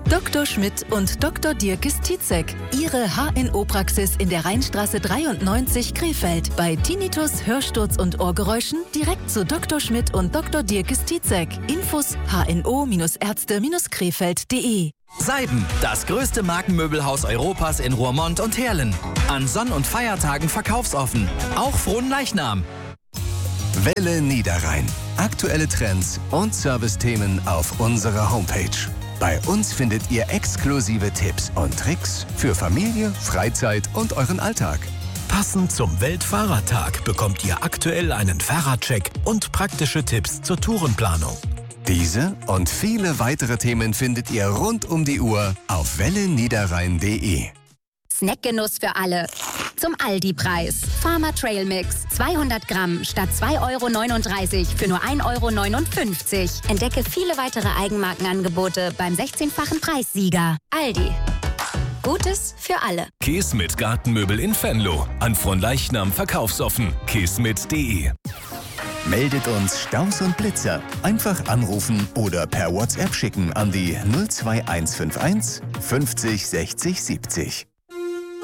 Dr. Schmidt und Dr. Dirkes Tietzek. Ihre HNO-Praxis in der Rheinstraße 93 Krefeld. Bei Tinnitus, Hörsturz und Ohrgeräuschen direkt zu Dr. Schmidt und Dr. Dirkes Tietzek. Infos hno-ärzte-krefeld.de. Seiden, das größte Markenmöbelhaus Europas in Roermond und Heerlen. An Sonn- und Feiertagen verkaufsoffen. Auch frohen Leichnam. Welle Niederrhein. Aktuelle Trends und Servicethemen auf unserer Homepage. Bei uns findet ihr exklusive Tipps und Tricks für Familie, Freizeit und euren Alltag. Passend zum Weltfahrradtag bekommt ihr aktuell einen Fahrradcheck und praktische Tipps zur Tourenplanung. Diese und viele weitere Themen findet ihr rund um die Uhr auf welleniederrhein.de. Snackgenuss für alle. Zum Aldi-Preis. Farmer Trail Mix. 200 Gramm statt 2,39 € für nur 1,59 €. Entdecke viele weitere Eigenmarkenangebote beim 16-fachen Preissieger. Aldi. Gutes für alle. Kesmet Gartenmöbel in Venlo. An Fronleichnam verkaufsoffen. kesmet.de. Meldet uns Staus und Blitzer. Einfach anrufen oder per WhatsApp schicken an die 02151 50 60 70.